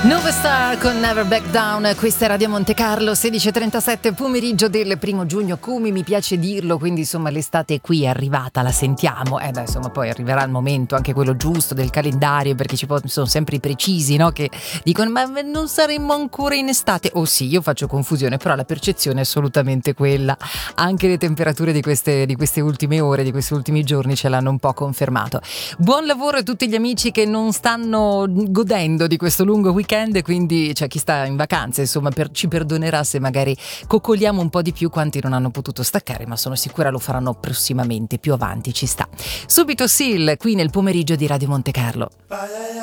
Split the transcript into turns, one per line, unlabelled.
Nuove Star con Never Back Down, questa è Radio Monte Carlo, 16:37 pomeriggio del 1 giugno, come mi piace dirlo, quindi insomma l'estate è qui, è arrivata, la sentiamo, insomma poi arriverà il momento, anche quello giusto del calendario, perché sono sempre i precisi, no? Che dicono ma non saremmo ancora in estate, oh sì, io faccio confusione, però la percezione è assolutamente quella, anche le temperature di queste ultime ore, di questi ultimi giorni ce l'hanno un po' confermato. Buon lavoro a tutti gli amici che non stanno godendo di questo lungo weekend, quindi c'è chi sta in vacanza, insomma ci perdonerà se magari coccoliamo un po' di più quanti non hanno potuto staccare, ma sono sicura lo faranno prossimamente, più avanti ci sta. Subito Seal qui nel pomeriggio di Radio Monte Carlo.